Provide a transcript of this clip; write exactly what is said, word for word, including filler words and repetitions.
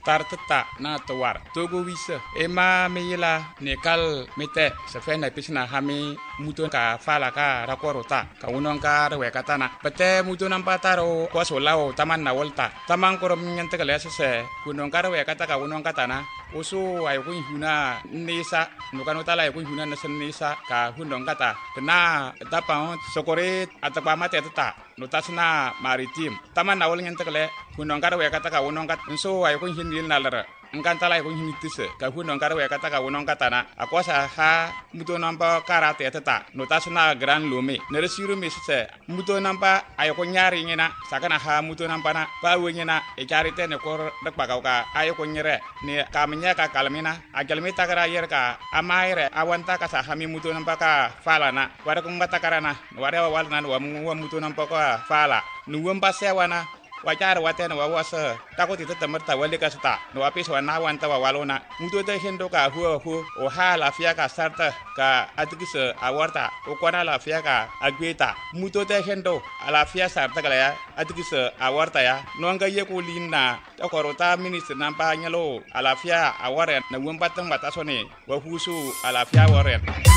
tartata na tawar togo wisa ema meyila nekal mete sefe na pisna hami muto ka fala ka rakorota ka unon ka rewe katana pete muto nampataro kwaso lao taman na volta taman korom nyante kale sese unon ka rewe kata ka unon katana usu ay kun huna nisa nukano tala ay kun huna nasen nisa ka unon kata na tapa sokore atapa mate tata notasna maritim taman na wol nyante kale unon ka rewe kata ka unon kat so ay kun hindi nalara ngantala ay kun hindi tise ka unon ka rewe kata ka unon katana akwasa ha muto nampa karate tata notasna gran lume neresiru mesese muto nampa ay kun nyari ngina sakana ha muto nampa na pa wenyina e charite ne kor dakpa ka ay kun nyere ne kamnya ka kalmina ajalmi takara yer ka amaire awanta ka sa hami muto nampa ka fala na wara kun batakarana wara wal nan wa muto nampa ka fala nuwam pasewana wajar watena wa wasa takoti tata marta wale ka sta no apis wana wanta wa walona muto te hendo ka hu hu o ha la fia ka sarta ka atikisa awarta o kwana la fia ka agweta muto te hendo ala fia sarta kala ya atikisa awarta ya no anga ye ko linna ta korota minister nampa nyalo ala fia aware na wumpa tang batasone wa husu ala fia aware